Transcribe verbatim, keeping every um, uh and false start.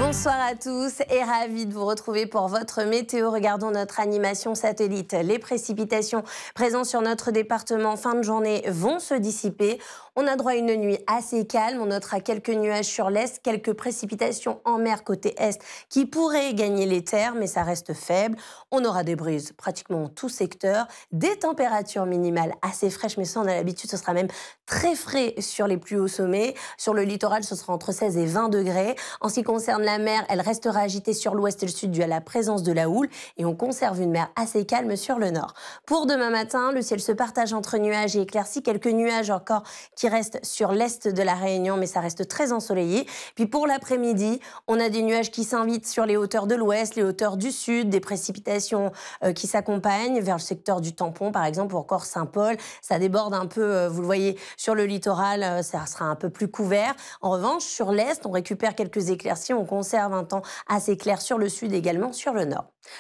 Bonsoir à tous et ravi de vous retrouver pour votre météo. Regardons notre animation satellite. Les précipitations présentes sur notre département en fin de journée vont se dissiper. On a droit à une nuit assez calme. On notera quelques nuages sur l'est, quelques précipitations en mer côté est qui pourraient gagner les terres, mais ça reste faible. On aura des brises pratiquement en tout secteur, des températures minimales assez fraîches, mais ça on a l'habitude, ce sera même très frais sur les plus hauts sommets. Sur le littoral, ce sera entre seize et vingt degrés. En ce qui concerne la mer, elle restera agitée sur l'ouest et le sud dû à la présence de la houle et on conserve une mer assez calme sur le nord. Pour demain matin, le ciel se partage entre nuages et éclaircies. Quelques nuages encore qui restent sur l'est de la Réunion, mais ça reste très ensoleillé. Puis pour l'après-midi, on a des nuages qui s'invitent sur les hauteurs de l'ouest, les hauteurs du sud, des précipitations euh, qui s'accompagnent vers le secteur du Tampon, par exemple, ou encore Saint-Paul. Ça déborde un peu, euh, vous le voyez, sur le littoral, euh, ça sera un peu plus couvert. En revanche, sur l'est, on récupère quelques éclaircies, on conserve un temps assez clair sur le sud, également sur le nord.